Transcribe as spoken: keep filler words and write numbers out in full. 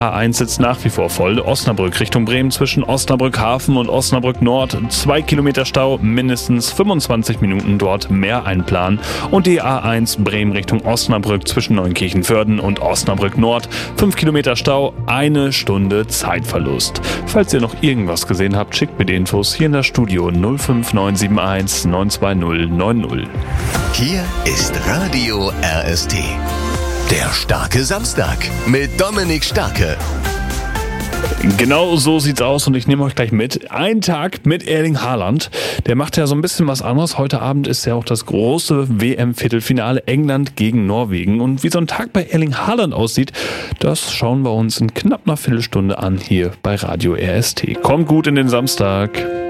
A eins sitzt nach wie vor voll. Osnabrück Richtung Bremen zwischen Osnabrück Hafen und Osnabrück Nord. Zwei Kilometer Stau, mindestens fünfundzwanzig Minuten dort mehr einplanen. Und die A eins Bremen Richtung Osnabrück zwischen Neunkirchen-Vörden und Osnabrück Nord. Fünf Kilometer Stau, eine Stunde Zeitverlust. Falls ihr noch irgendwas gesehen habt, schickt mir die Infos hier in das Studio null fünf neun sieben eins neun zwei null neun null. Hier ist Radio R S T. Der starke Samstag mit Dominik Starke. Genau so sieht's aus und ich nehme euch gleich mit. Ein Tag mit Erling Haaland. Der macht ja so ein bisschen was anderes. Heute Abend ist ja auch das große W M-Viertelfinale England gegen Norwegen. Und wie so ein Tag bei Erling Haaland aussieht, das schauen wir uns in knapp einer Viertelstunde an hier bei Radio R S T. Kommt gut in den Samstag.